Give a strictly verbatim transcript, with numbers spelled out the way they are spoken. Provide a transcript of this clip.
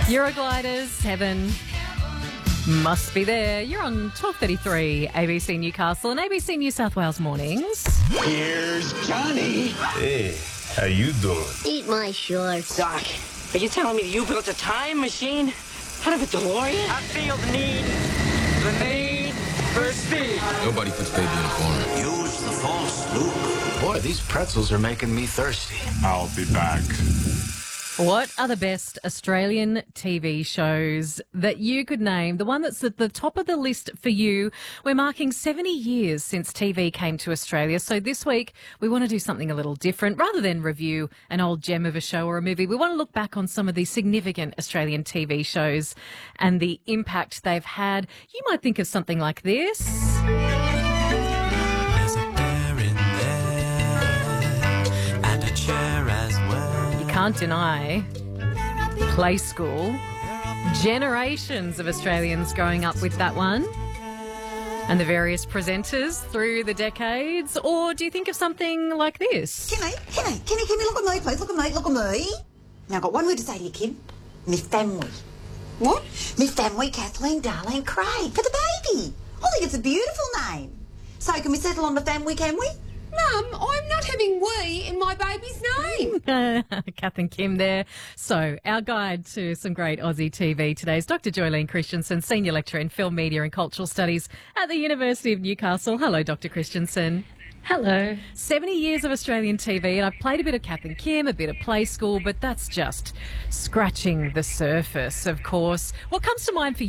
Eurogliders, Heaven must be there. You're on twelve thirty-three A B C Newcastle and A B C New South Wales mornings. Here's Johnny. Hey, how you doing? Eat my shorts. Doc, are you telling me that you built a time machine out of a DeLorean? I feel the need, the need for speed. Nobody puts baby in a corner. Use the false loop. Boy, these pretzels are making me thirsty. I'll be back. What are the best Australian T V shows that you could name? The one that's at the top of the list for you. We're marking seventy years since T V came to Australia. So this week we want to do something a little different. Rather than review an old gem of a show or a movie, we want to look back on some of these significant Australian T V shows and the impact they've had. You might think of something like this. There's a bear in there and a chair as well. Can't deny Play School. Generations of Australians growing up with that one. And the various presenters through the decades. Or do you think of something like this? Kimmy, Kimmy, Kimmy, Kimmy, look at me, please. Look at me, look at me. Now, I've got one word to say to you, Kim. Me family. What? Me family, Kathleen Darlene Craig, for the baby. I think it's a beautiful name. So can we settle on the family, can we? Mum, I'm not having we in my baby's name. Kath and Kim there. So our guide to some great Aussie T V today is Doctor Joylene Christensen, Senior Lecturer in Film, Media and Cultural Studies at the University of Newcastle. Hello, Doctor Christensen. Hello. seventy years of Australian T V, and I've played a bit of Kath and Kim, a bit of Play School, but that's just scratching the surface, of course. What comes to mind for you?